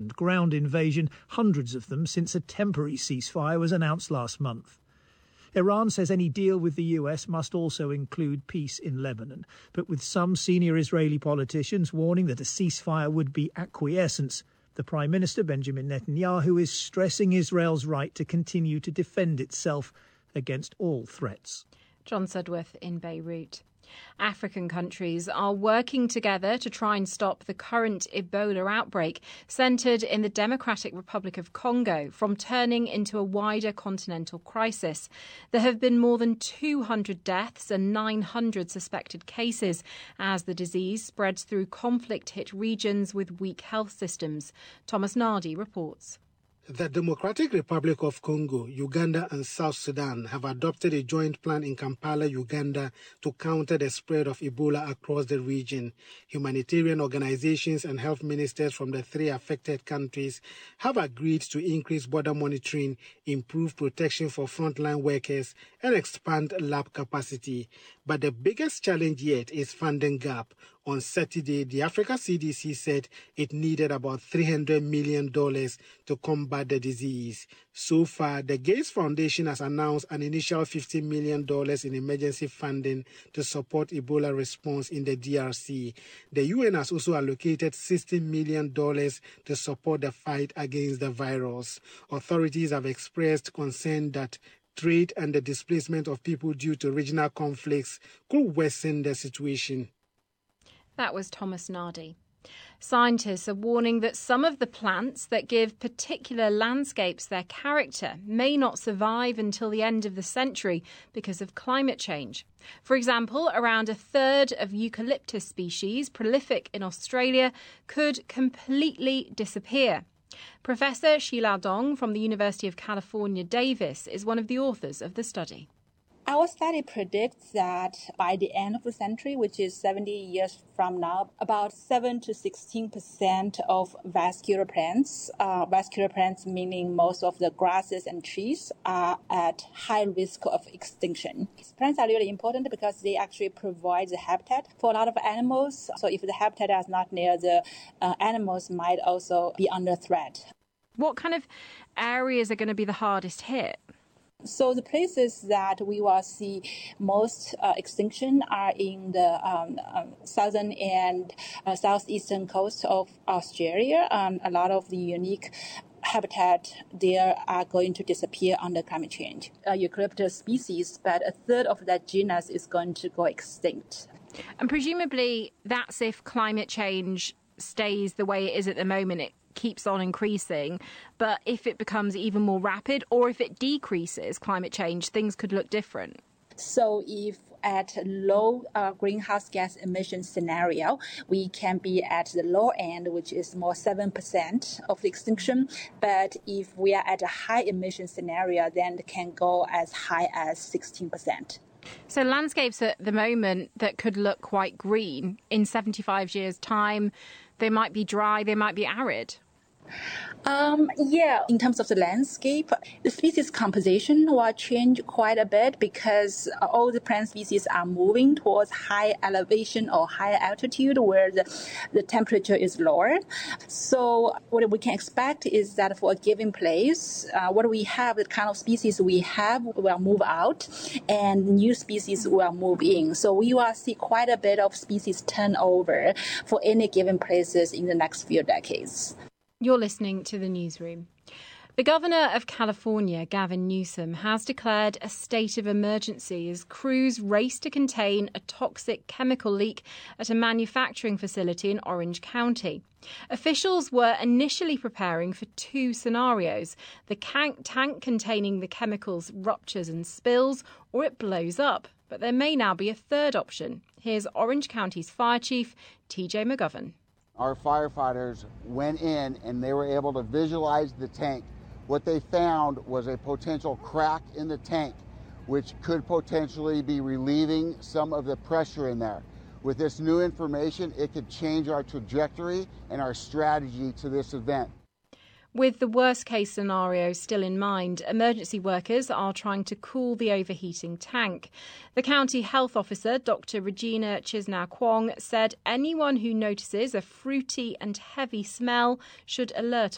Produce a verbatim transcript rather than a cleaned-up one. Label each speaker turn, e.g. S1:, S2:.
S1: and ground invasion, hundreds of them since a temporary ceasefire was announced last month. Iran says any deal with the U S must also include peace in Lebanon, but with some senior Israeli politicians warning that a ceasefire would be acquiescence. The Prime Minister, Benjamin Netanyahu, is stressing Israel's right to continue to defend itself against all threats.
S2: John Sudworth in Beirut. African countries are working together to try and stop the current Ebola outbreak, centred in the Democratic Republic of Congo, from turning into a wider continental crisis. There have been more than two hundred deaths and nine hundred suspected cases as the disease spreads through conflict-hit regions with weak health systems. Thomas Nardi reports.
S3: The Democratic Republic of Congo, Uganda and South Sudan have adopted a joint plan in Kampala, Uganda, to counter the spread of Ebola across the region. Humanitarian organizations and health ministers from the three affected countries have agreed to increase border monitoring, improve protection for frontline workers, and expand lab capacity. But the biggest challenge yet is funding gap. On Saturday, the Africa C D C said it needed about three hundred million dollars to combat the disease. So far, the Gates Foundation has announced an initial fifty million dollars in emergency funding to support Ebola response in the D R C. The U N has also allocated sixty million dollars to support the fight against the virus. Authorities have expressed concern that trade and the displacement of people due to regional conflicts could worsen the situation.
S2: That was Thomas Nardi. Scientists are warning that some of the plants that give particular landscapes their character may not survive until the end of the century because of climate change. For example, around a third of eucalyptus species prolific in Australia could completely disappear. Professor Shila Dong from the University of California, Davis is one of the authors of the study.
S4: Our study predicts that by the end of the century, which is seventy years from now, about seven to sixteen percent of vascular plants, uh, vascular plants meaning most of the grasses and trees, are at high risk of extinction. Plants are really important because they actually provide the habitat for a lot of animals. So if the habitat is not there, the uh, animals might also be under threat.
S2: What kind of areas are going to be the hardest hit?
S4: So the places that we will see most uh, extinction are in the um, um, southern and uh, southeastern coast of Australia. Um, a lot of the unique habitat there are going to disappear under climate change. Uh, eucalyptus species, but a third of that genus is going to go extinct.
S2: And presumably that's if climate change stays the way it is at the moment. It keeps on increasing, but if it becomes even more rapid or if it decreases climate change, things could look different.
S4: So if at low uh, greenhouse gas emission scenario, we can be at the low end, which is more seven percent of the extinction. But if we are at a high emission scenario, then it can go as high as sixteen percent.
S2: So landscapes at the moment that could look quite green, in seventy-five years' time, they might be dry, they might be arid.
S4: Um, yeah, in terms of the landscape, the species composition will change quite a bit because all the plant species are moving towards high elevation or high altitude where the, the temperature is lower. So what we can expect is that for a given place, uh, what we have, the kind of species we have will move out and new species will move in. So we will see quite a bit of species turnover for any given places in the next few decades.
S2: You're listening to The Newsroom. The Governor of California, Gavin Newsom, has declared a state of emergency as crews race to contain a toxic chemical leak at a manufacturing facility in Orange County. Officials were initially preparing for two scenarios. The tank containing the chemicals ruptures and spills, or it blows up. But there may now be a third option. Here's Orange County's Fire Chief, T J McGovern.
S5: Our firefighters went in and they were able to visualize the tank. What they found was a potential crack in the tank, which could potentially be relieving some of the pressure in there. With this new information, it could change our trajectory and our strategy to this event.
S2: With the worst-case scenario still in mind, emergency workers are trying to cool the overheating tank. The county health officer, Doctor Regina Chisnau-Kwong, said anyone who notices a fruity and heavy smell should alert